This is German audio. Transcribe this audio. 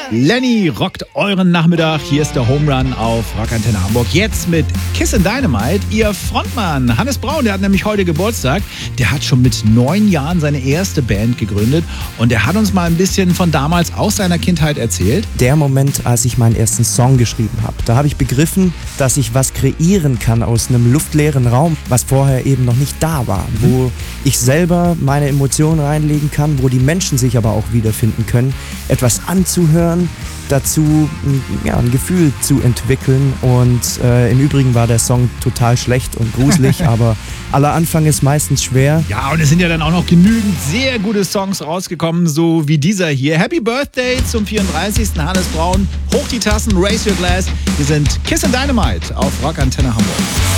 Lenny rockt euren Nachmittag. Hier ist der Home Run auf Rock Antenne Hamburg. Jetzt mit Kissin' Dynamite. Ihr Frontmann Hannes Braun, der hat nämlich heute Geburtstag. Der hat schon mit 9 Jahren seine erste Band gegründet. Und er hat uns mal ein bisschen von damals aus seiner Kindheit erzählt. Der Moment, als ich meinen ersten Song geschrieben habe, da habe ich begriffen, dass ich was kreieren kann aus einem luftleeren Raum, was vorher eben noch nicht da war. Wo ich selber meine Emotionen reinlegen kann, wo die Menschen sich aber auch wiederfinden können, etwas anzuhören, dazu ein Gefühl zu entwickeln. Und im Übrigen war der Song total schlecht und gruselig, aber aller Anfang ist meistens schwer. Ja, und es sind ja dann auch noch genügend sehr gute Songs rausgekommen, so wie dieser hier. Happy Birthday zum 34. Hannes Braun. Hoch die Tassen, raise your glass. Wir sind Kissin' Dynamite auf Rock Antenne Hamburg.